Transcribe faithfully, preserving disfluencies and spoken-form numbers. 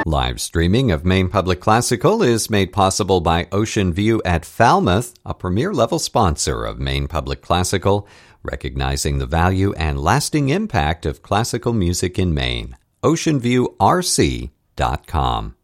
Live streaming of Maine Public Classical is made possible by Ocean View at Falmouth, a premier-level sponsor of Maine Public Classical, recognizing the value and lasting impact of classical music in Maine. ocean view r c dot com